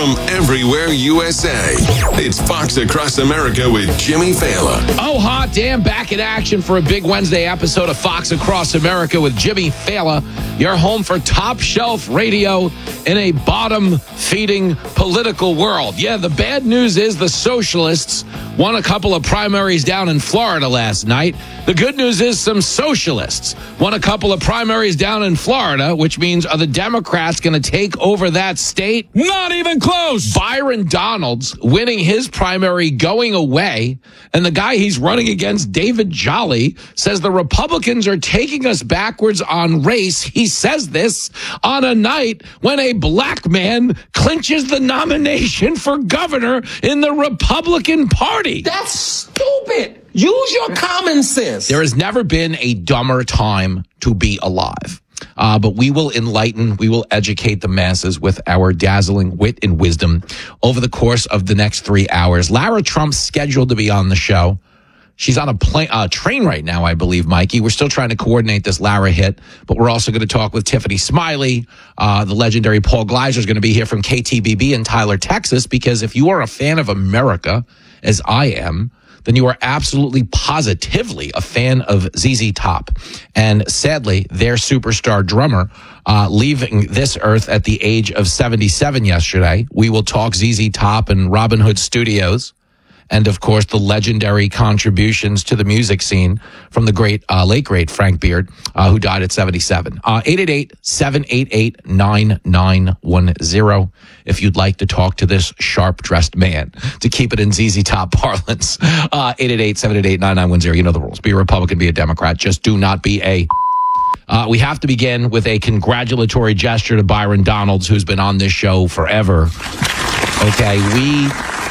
from everywhere USA. It's Fox Across America with Jimmy Fallon. Oh, hot damn, back in action for a big Wednesday episode of Fox Across America with Jimmy Fallon. Your home for top shelf radio in a bottom-feeding political world. Yeah, the bad news is the socialists won a couple of primaries down in Florida last night. The good news is some socialists won a couple of primaries down in Florida, which means are the Democrats going to take over that state? Not even close. Byron Donalds winning his primary, going away, and the guy he's running against, David Jolly, says the Republicans are taking us backwards on race. He says this on a night when a black man clinches the nomination for governor in the Republican Party. That's stupid. Use your common sense. There has never been a dumber time to be alive. But we will enlighten, we will educate the masses with our dazzling wit and wisdom over the course of the next 3 hours. Lara Trump's scheduled to be on the show. She's on a train right now, I believe, Mikey. We're still trying to coordinate this Lara hit, but we're also going to talk with Tiffany Smiley. The legendary Paul Gleiser is going to be here from KTBB in Tyler, Texas, because if you are a fan of America, as I am, then you are absolutely positively a fan of ZZ Top. And sadly, their superstar drummer leaving this earth at the age of 77 yesterday. We will talk ZZ Top and Robin Hood Studios. And, of course, the legendary contributions to the music scene from the late great Frank Beard, who died at 77. 888-788-9910 if you'd like to talk to this sharp-dressed man. To keep it in ZZ Top parlance, 888-788-9910. You know the rules. Be a Republican, be a Democrat. Just do not be a... we have to begin with a congratulatory gesture to Byron Donalds, who's been on this show forever. Okay, we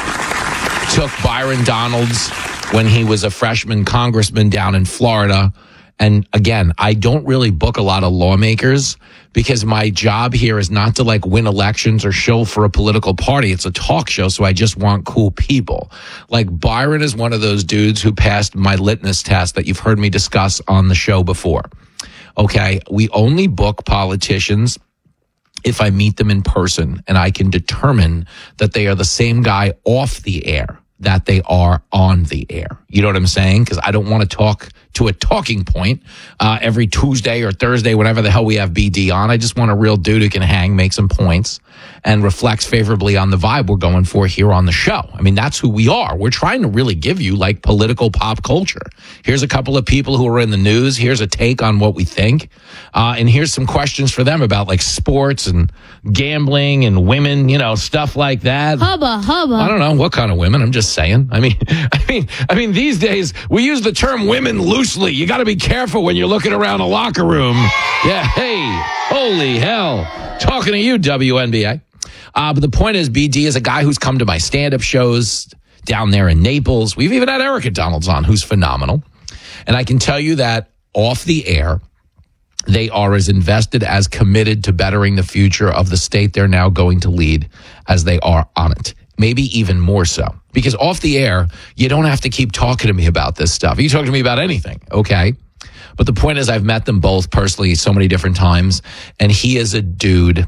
took Byron Donalds when he was a freshman congressman down in Florida. And again, I don't really book a lot of lawmakers because my job here is not to win elections or show for a political party. It's a talk show, so I just want cool people. Byron is one of those dudes who passed my litmus test that you've heard me discuss on the show before. Okay, we only book politicians if I meet them in person and I can determine that they are the same guy off the air that they are on the air. You know what I'm saying? Because I don't want to talk to a talking point every Tuesday or Thursday, whenever the hell we have BD on. I just want a real dude who can hang, make some points, and reflects favorably on the vibe we're going for here on the show. I mean, that's who we are. We're trying to really give you political pop culture. Here's a couple of people who are in the news. Here's a take on what we think. And here's some questions for them about sports and gambling and women, stuff like that. Hubba, hubba. I don't know what kind of women. I'm just saying. I mean, these days we use the term women loosely. You got to be careful when you're looking around a locker room. Yeah. Hey, holy hell. Talking to you, WNBA. But the point is, BD is a guy who's come to my stand-up shows down there in Naples. We've even had Erica Donalds on, who's phenomenal. And I can tell you that off the air, they are as invested, as committed to bettering the future of the state they're now going to lead as they are on it. Maybe even more so. Because off the air, you don't have to keep talking to me about this stuff. You talk to me about anything, okay? But the point is, I've met them both personally so many different times, and he is a dude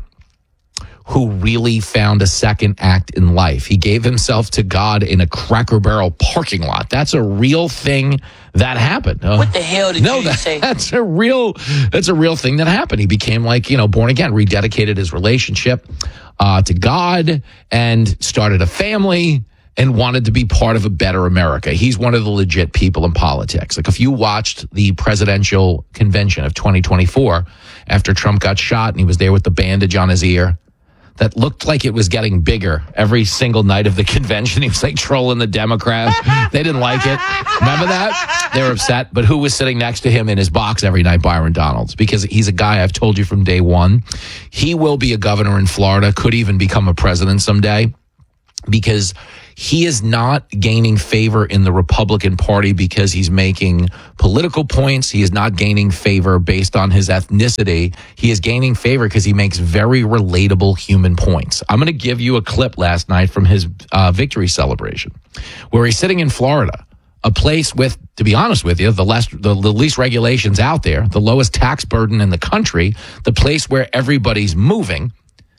who really found a second act in life. He gave himself to God in a Cracker Barrel parking lot. That's a real thing that happened. What the hell did you say? That's a real thing that happened. He became born again, rededicated his relationship to God and started a family and wanted to be part of a better America. He's one of the legit people in politics. If you watched the presidential convention of 2024 after Trump got shot and he was there with the bandage on his ear, that looked like it was getting bigger every single night of the convention. He was trolling the Democrats. They didn't like it. Remember that? They were upset. But who was sitting next to him in his box every night? Byron Donalds. Because he's a guy, I've told you from day one, he will be a governor in Florida, could even become a president someday, because he is not gaining favor in the Republican Party because he's making political points. He is not gaining favor based on his ethnicity. He is gaining favor because he makes very relatable human points. I'm going to give you a clip last night from his victory celebration where he's sitting in Florida, a place with, to be honest with you, the least regulations out there, the lowest tax burden in the country, the place where everybody's moving.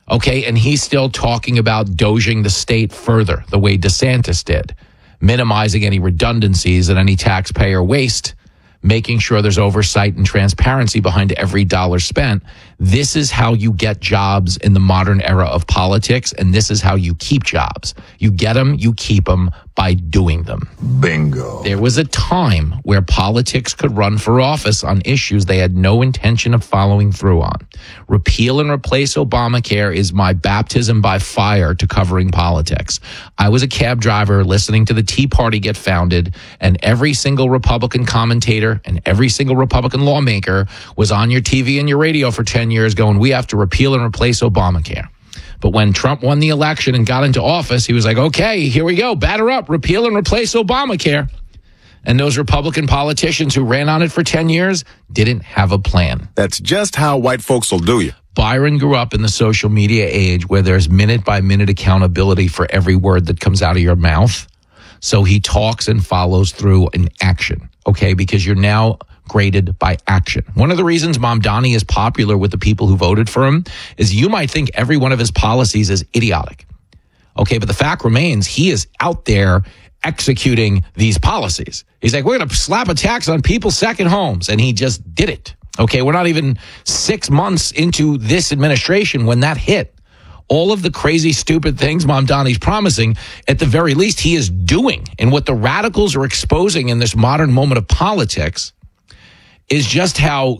Okay, and he's still talking about doging the state further, the way DeSantis did, minimizing any redundancies and any taxpayer waste, making sure there's oversight and transparency behind every dollar spent. This is how you get jobs in the modern era of politics, and this is how you keep jobs. You get them, you keep them by doing them. Bingo. There was a time where politics could run for office on issues they had no intention of following through on. Repeal and replace Obamacare is my baptism by fire to covering politics. I was a cab driver listening to the Tea Party get founded, and every single Republican commentator and every single Republican lawmaker was on your TV and your radio for 10 years going, we have to repeal and replace Obamacare. But when Trump won the election and got into office, he was like, okay, here we go, batter up, repeal and replace Obamacare. And those Republican politicians who ran on it for 10 years didn't have a plan. That's just how white folks will do you. Byron grew up in the social media age where there's minute-by-minute accountability for every word that comes out of your mouth. So he talks and follows through in action, okay, because you're now graded by action. One of the reasons Mamdani is popular with the people who voted for him is you might think every one of his policies is idiotic. Okay, but the fact remains he is out there executing these policies. He's like, we're going to slap a tax on people's second homes. And he just did it. Okay, we're not even 6 months into this administration when that hit. All of the crazy, stupid things Mamdani's promising, at the very least, he is doing. And what the radicals are exposing in this modern moment of politics is just how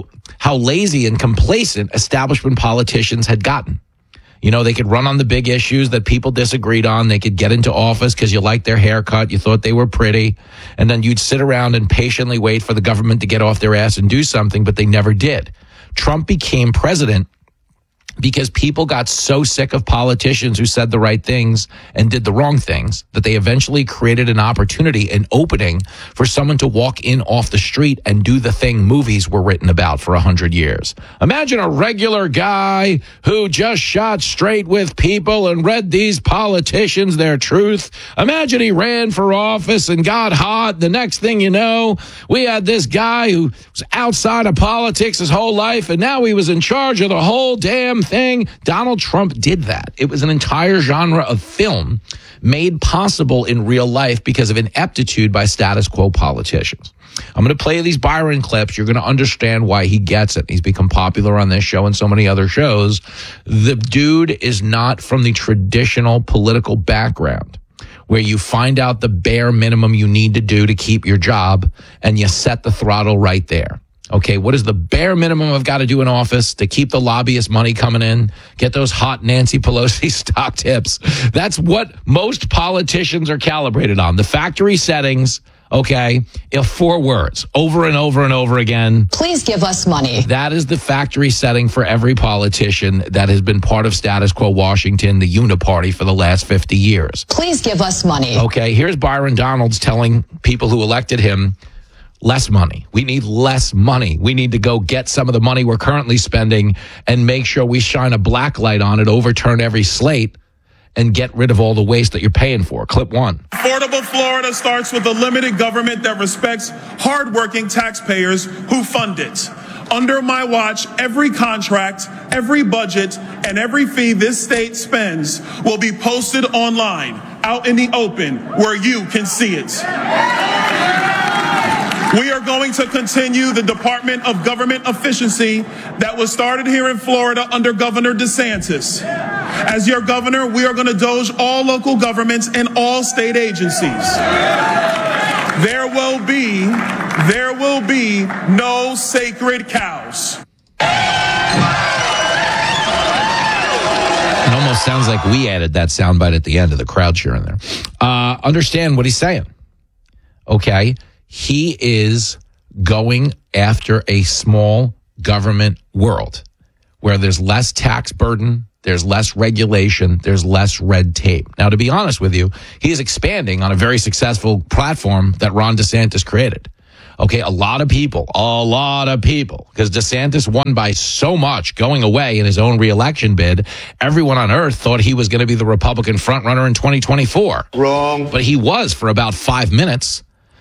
lazy and complacent establishment politicians had gotten. You know, they could run on the big issues that people disagreed on. They could get into office because you liked their haircut. You thought they were pretty. And then you'd sit around and patiently wait for the government to get off their ass and do something, but they never did. Trump became president because people got so sick of politicians who said the right things and did the wrong things that they eventually created an opportunity, an opening for someone to walk in off the street and do the thing movies were written about for 100 years. Imagine a regular guy who just shot straight with people and read these politicians their truth. Imagine he ran for office and got hot. The next thing you know, we had this guy who was outside of politics his whole life, and now he was in charge of the whole damn thing. Donald Trump did that. It was an entire genre of film made possible in real life because of ineptitude by status quo politicians. I'm going to play these Byron clips. You're going to understand why he gets it. He's become popular on this show and so many other shows. The dude is not from the traditional political background where you find out the bare minimum you need to do to keep your job and you set the throttle right there. Okay, what is the bare minimum I've got to do in office to keep the lobbyist money coming in, get those hot Nancy Pelosi stock tips? That's what most politicians are calibrated on. The factory settings, okay, 4 words, over and over and over again. Please give us money. That is the factory setting for every politician that has been part of status quo Washington, the uniparty, for the last 50 years. Please give us money. Okay, here's Byron Donalds telling people who elected him, less money. We need less money. We need to go get some of the money we're currently spending and make sure we shine a black light on it, overturn every slate, and get rid of all the waste that you're paying for. Clip 1. Affordable Florida starts with a limited government that respects hardworking taxpayers who fund it. Under my watch, every contract, every budget, and every fee this state spends will be posted online, out in the open, where you can see it. We are going to continue the Department of Government Efficiency that was started here in Florida under Governor DeSantis. As your governor, we are going to doge all local governments and all state agencies. There will be no sacred cows. It almost sounds like we added that soundbite at the end of the crowd cheering there. Understand what he's saying. Okay. He is going after a small government world where there's less tax burden, there's less regulation, there's less red tape. Now, to be honest with you, he is expanding on a very successful platform that Ron DeSantis created. Okay, a lot of people, because DeSantis won by so much going away in his own reelection bid. Everyone on earth thought he was going to be the Republican frontrunner in 2024. Wrong. But he was for about 5 minutes.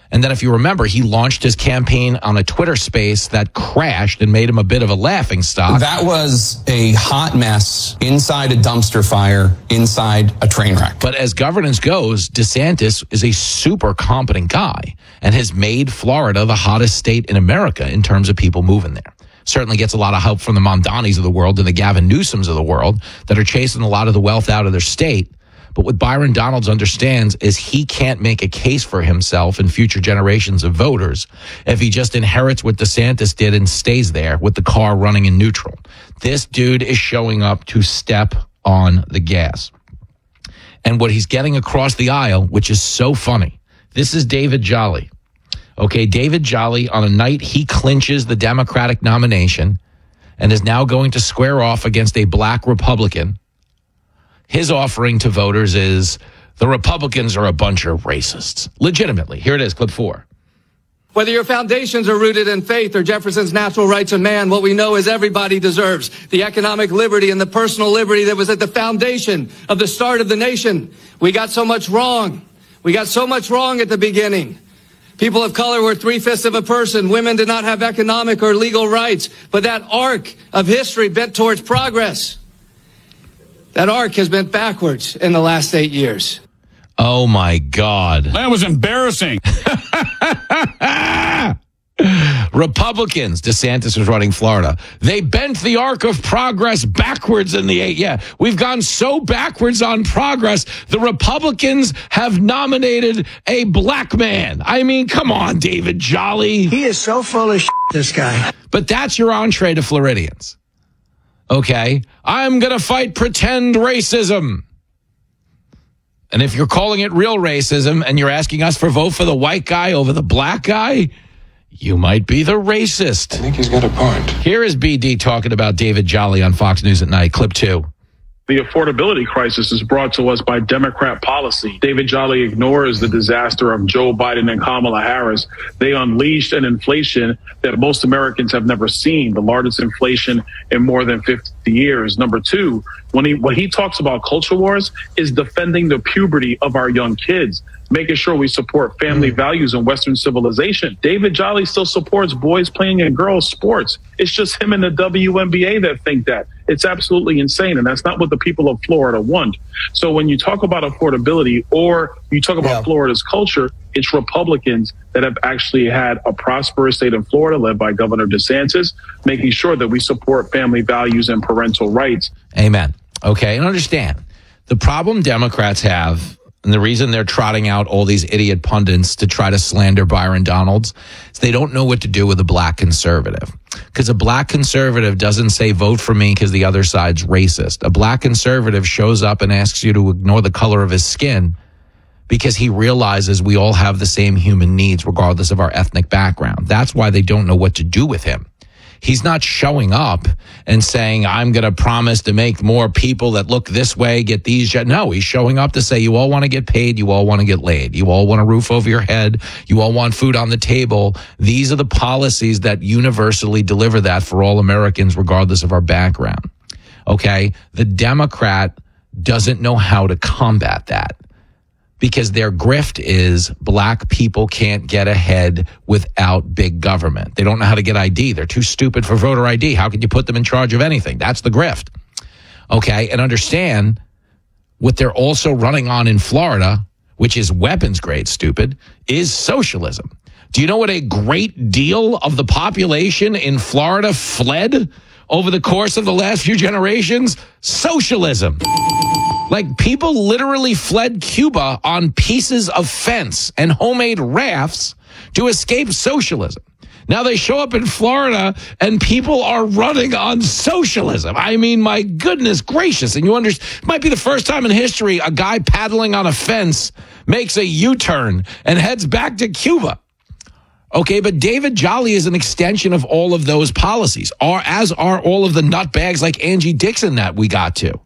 And then if you remember, he launched his campaign on a Twitter space that crashed and made him a bit of a laughingstock. That was a hot mess inside a dumpster fire, inside a train wreck. But as governance goes, DeSantis is a super competent guy and has made Florida the hottest state in America in terms of people moving there. Certainly gets a lot of help from the Mamdanis of the world and the Gavin Newsoms of the world that are chasing a lot of the wealth out of their state. But what Byron Donalds understands is he can't make a case for himself and future generations of voters if he just inherits what DeSantis did and stays there with the car running in neutral. This dude is showing up to step on the gas. And what he's getting across the aisle, which is so funny, this is David Jolly. Okay, David Jolly, on a night he clinches the Democratic nomination and is now going to square off against a black Republican. His offering to voters is the Republicans are a bunch of racists. Legitimately. Here it is, clip 4. Whether your foundations are rooted in faith or Jefferson's natural rights of man, what we know is everybody deserves the economic liberty and the personal liberty that was at the foundation of the start of the nation. We got so much wrong. We got so much wrong at the beginning. People of color were 3/5 of a person. Women did not have economic or legal rights. But that arc of history bent towards progress. That arc has been backwards in the last 8 years. Oh, my God. That was embarrassing. Republicans, DeSantis was running Florida. They bent the arc of progress backwards in the 8. Yeah, we've gone so backwards on progress. The Republicans have nominated a black man. I mean, come on, David Jolly. He is so full of shit, this guy. But that's your entree to Floridians. Okay, I'm going to fight pretend racism. And if you're calling it real racism and you're asking us for vote for the white guy over the black guy, you might be the racist. I think he's got a point. Here is BD talking about David Jolly on Fox News at Night. Clip 2. The affordability crisis is brought to us by Democrat policy. David Jolly ignores the disaster of Joe Biden and Kamala Harris. They unleashed an inflation that most Americans have never seen, the largest inflation in more than 50 years. Number two, when he talks about culture wars, is defending the puberty of our young kids, making sure we support family values and Western civilization. David Jolly still supports boys playing in girls' sports. It's just him and the WNBA that think that. It's absolutely insane, and that's not what the people of Florida want. So when you talk about affordability or you talk about Florida's culture, it's Republicans that have actually had a prosperous state in Florida led by Governor DeSantis, making sure that we support family values and parental rights. Amen. Okay, and understand, the problem Democrats have, and the reason they're trotting out all these idiot pundits to try to slander Byron Donalds is they don't know what to do with a black conservative. Because a black conservative doesn't say vote for me because the other side's racist. A black conservative shows up and asks you to ignore the color of his skin because he realizes we all have the same human needs regardless of our ethnic background. That's why they don't know what to do with him. He's not showing up and saying, I'm going to promise to make more people that look this way get these. No, he's showing up to say, you all want to get paid. You all want to get laid. You all want a roof over your head. You all want food on the table. These are the policies that universally deliver that for all Americans, regardless of our background. Okay. The Democrat doesn't know how to combat that. Because their grift is black people can't get ahead without big government. They don't know how to get ID. They're too stupid for voter ID. How can you put them in charge of anything? That's the grift. Okay, and understand what they're also running on in Florida, which is weapons grade stupid, is socialism. Do you know what a great deal of the population in Florida fled over the course of the last few generations? Socialism. Like, people literally fled Cuba on pieces of fence and homemade rafts to escape socialism. Now they show up in Florida and people are running on socialism. I mean, my goodness gracious. And you understand, it might be the first time in history a guy paddling on a fence makes a U-turn and heads back to Cuba. Okay, but David Jolly is an extension of all of those policies, as are all of the nutbags like Angie Dixon that we got to.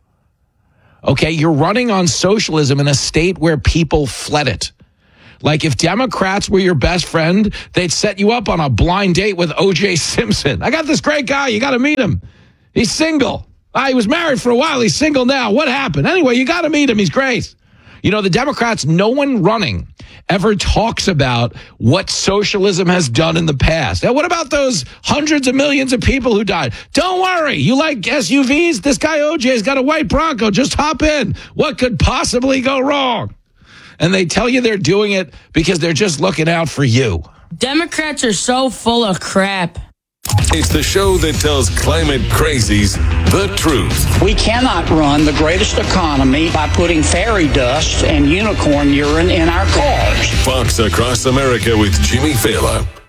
Okay, you're running on socialism in a state where people fled it. Like, if Democrats were your best friend, they'd set you up on a blind date with O.J. Simpson. I got this great guy. You got to meet him. He's single. He was married for a while. He's single now. What happened? Anyway, you got to meet him. He's great. You know, the Democrats, no one running ever talks about what socialism has done in the past. And what about those hundreds of millions of people who died? Don't worry. You like SUVs? This guy OJ's got a white Bronco. Just hop in. What could possibly go wrong? And they tell you they're doing it because they're just looking out for you. Democrats are so full of crap. It's the show that tells climate crazies the truth. We cannot run the greatest economy by putting fairy dust and unicorn urine in our cars. Fox Across America with Jimmy Fallon.